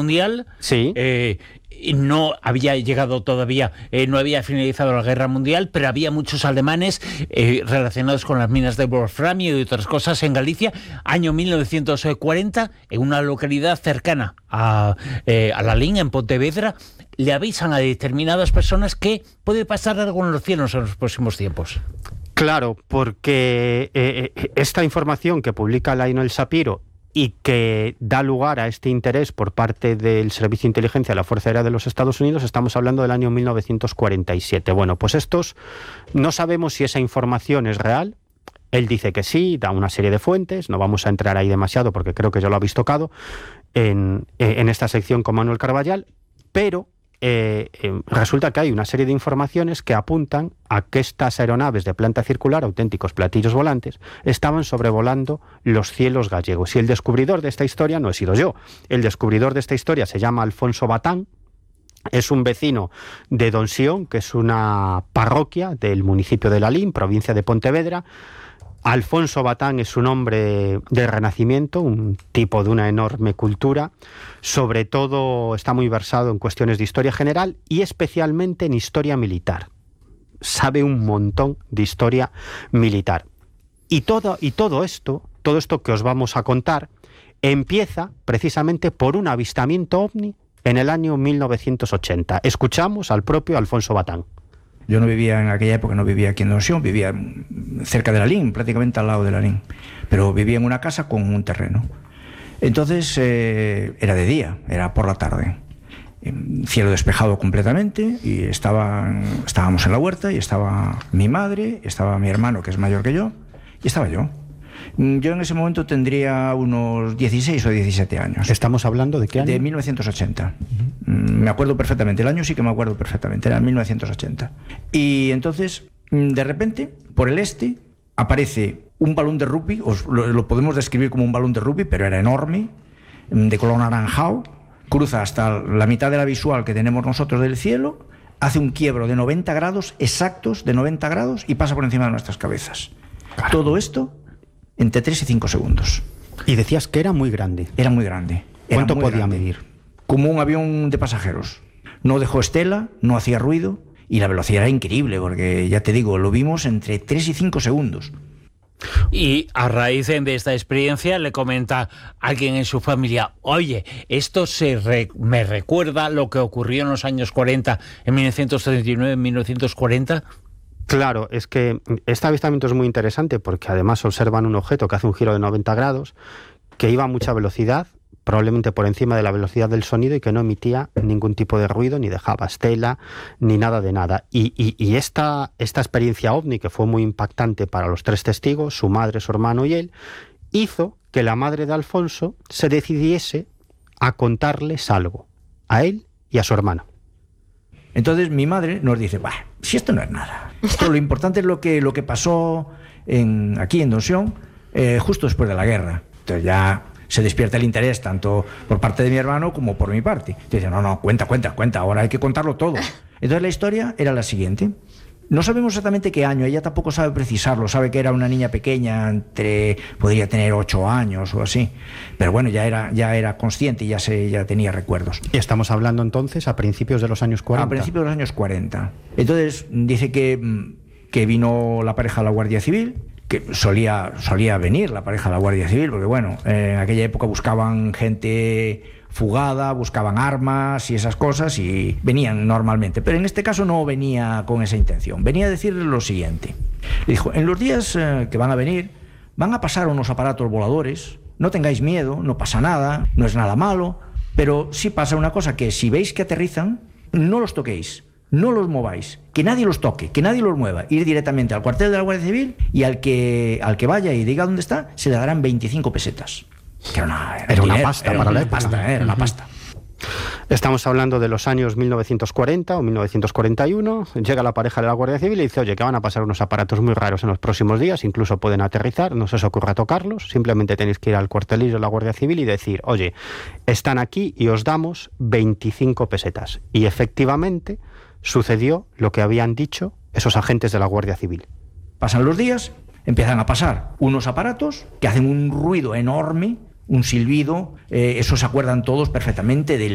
Mundial. Sí. No había llegado todavía, no había finalizado la Guerra Mundial, pero había muchos alemanes relacionados con las minas de wolframio y otras cosas en Galicia. Año 1940, en una localidad cercana a Lalín, en Pontevedra, le avisan a determinadas personas que puede pasar algo en los cielos en los próximos tiempos. Claro, porque esta información que publica Lionel Shapiro y que da lugar a este interés por parte del Servicio de Inteligencia de la Fuerza Aérea de los Estados Unidos, estamos hablando del año 1947. Bueno, pues no sabemos si esa información es real. Él dice que sí, da una serie de fuentes, no vamos a entrar ahí demasiado porque creo que ya lo habéis tocado en esta sección con Manuel Carballal, pero resulta que hay una serie de informaciones que apuntan a que estas aeronaves de planta circular, auténticos platillos volantes, estaban sobrevolando los cielos gallegos. Y el descubridor de esta historia no he sido yo. El descubridor de esta historia se llama Alfonso Batán. Es un vecino de Donsión, que es una parroquia del municipio de Lalín, provincia de Pontevedra. Alfonso Batán es un hombre del Renacimiento, un tipo de una enorme cultura, sobre todo está muy versado en cuestiones de historia general y especialmente en historia militar. Sabe un montón de historia militar. Y todo esto que os vamos a contar, empieza precisamente por un avistamiento ovni en el año 1980. Escuchamos al propio Alfonso Batán. Yo no vivía en aquella época, no vivía aquí en Donsión, vivía cerca de Lalín, prácticamente al lado de Lalín, pero vivía en una casa con un terreno. Entonces era de día, era por la tarde, cielo despejado completamente, y estábamos en la huerta, y estaba mi madre, estaba mi hermano, que es mayor que yo, y estaba yo. Yo en ese momento tendría unos 16 o 17 años. ¿Estamos hablando de qué año? De 1980. Me acuerdo perfectamente, el año sí que me acuerdo perfectamente, era 1980. Y entonces, de repente, por el este, aparece un balón de rugby, lo podemos describir como un balón de rugby, pero era enorme, de color naranjado, cruza hasta la mitad de la visual que tenemos nosotros del cielo, hace un quiebro de 90 grados, exactos de 90 grados, y pasa por encima de nuestras cabezas. Claro. Todo esto entre 3 y 5 segundos. Y decías que era muy grande. Era muy grande. ¿Cuánto podía medir? Como un avión de pasajeros. No dejó estela, no hacía ruido, y la velocidad era increíble, porque ya te digo, lo vimos entre 3 y 5 segundos. Y a raíz de esta experiencia le comenta alguien en su familia: oye, esto me recuerda lo que ocurrió en los años 40, en 1939, en 1940. Claro, es que este avistamiento es muy interesante porque además observan un objeto que hace un giro de 90 grados, que iba a mucha velocidad, probablemente por encima de la velocidad del sonido, y que no emitía ningún tipo de ruido, ni dejaba estela, ni nada de nada. Y esta experiencia ovni, que fue muy impactante para los 3 testigos, su madre, su hermano y él, hizo que la madre de Alfonso se decidiese a contarles algo, a él y a su hermano. Entonces mi madre nos dice: bah, si esto no es nada. Esto, lo importante es lo que pasó aquí en Donsión justo después de la guerra. Entonces ya se despierta el interés tanto por parte de mi hermano como por mi parte. Entonces dice: no, cuenta, ahora hay que contarlo todo. Entonces la historia era la siguiente. No sabemos exactamente qué año, ella tampoco sabe precisarlo, sabe que era una niña pequeña, podría tener 8 años o así, pero bueno, ya era consciente y ya tenía recuerdos. ¿Y estamos hablando entonces a principios de los años 40? A principios de los años 40. Entonces dice que vino la pareja de la Guardia Civil, que solía venir la pareja de la Guardia Civil, porque bueno, en aquella época buscaban gente fugada, buscaban armas y esas cosas, y venían normalmente, pero en este caso no venía con esa intención, venía a decirle lo siguiente. Le dijo: en los días que van a venir, van a pasar unos aparatos voladores, no tengáis miedo, no pasa nada, no es nada malo, pero sí pasa una cosa, que si veis que aterrizan, no los toquéis, no los mováis, que nadie los toque, que nadie los mueva, ir directamente al cuartel de la Guardia Civil, y al que vaya y diga dónde está, se le darán 25 pesetas. Que era una pasta para la época. Era una pasta. Estamos hablando de los años 1940 o 1941. Llega la pareja de la Guardia Civil y dice: oye, que van a pasar unos aparatos muy raros en los próximos días, incluso pueden aterrizar, no se os ocurra tocarlos, simplemente tenéis que ir al cuartelillo de la Guardia Civil y decir: oye, están aquí y os damos 25 pesetas. Y efectivamente sucedió lo que habían dicho esos agentes de la Guardia Civil. Pasan los días, empiezan a pasar unos aparatos que hacen un ruido enorme, un silbido, eso se acuerdan todos perfectamente del